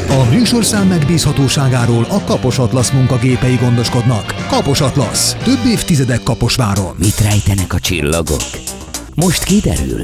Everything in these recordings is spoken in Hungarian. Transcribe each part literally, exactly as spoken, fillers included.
A műsorszám megbízhatóságáról a Kapos Atlasz munkagépei gondoskodnak. Kapos Atlasz. Több évtizedek Kaposváron. Mit rejtenek a csillagok? Most kiderül.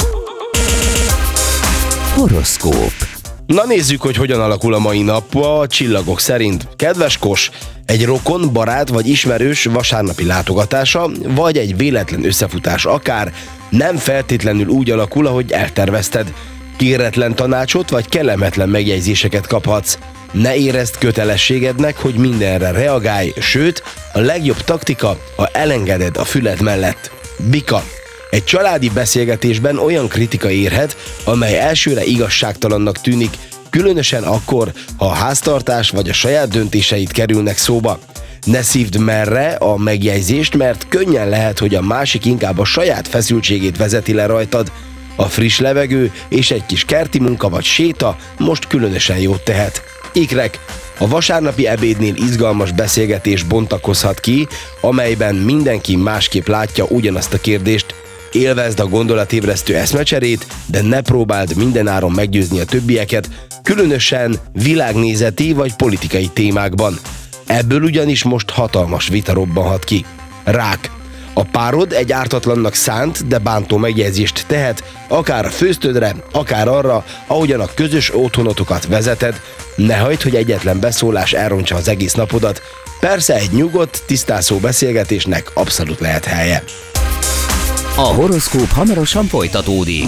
Horoszkóp. Na nézzük, hogy hogyan alakul a mai nap a csillagok szerint. Kedves Kos, egy rokon, barát vagy ismerős vasárnapi látogatása, vagy egy véletlen összefutás akár, nem feltétlenül úgy alakul, ahogy eltervezted. Kéretlen tanácsot vagy kellemetlen megjegyzéseket kaphatsz. Ne érezd kötelességednek, hogy mindenre reagálj, sőt, a legjobb taktika, ha elengeded a füled mellett. Bika. Egy családi beszélgetésben olyan kritika érhet, amely elsőre igazságtalannak tűnik, különösen akkor, ha a háztartás vagy a saját döntéseid kerülnek szóba. Ne szívd merre a megjegyzést, mert könnyen lehet, hogy a másik inkább a saját feszültségét vezeti le rajtad. A friss levegő és egy kis kerti munka vagy séta most különösen jót tehet. Ikrek. A vasárnapi ebédnél izgalmas beszélgetés bontakozhat ki, amelyben mindenki másképp látja ugyanazt a kérdést. Élvezd a gondolatébresztő eszmecserét, de ne próbáld mindenáron meggyőzni a többieket, különösen világnézeti vagy politikai témákban. Ebből ugyanis most hatalmas vita robbanhat ki. Rák. A párod egy ártatlannak szánt, de bántó megjegyzést tehet, akár a főztődre, akár arra, ahogyan a közös otthonotokat vezeted. Ne hagyd, hogy egyetlen beszólás elrontsa az egész napodat. Persze egy nyugodt, tisztázó beszélgetésnek abszolút lehet helye. A horoszkóp hamarosan folytatódik.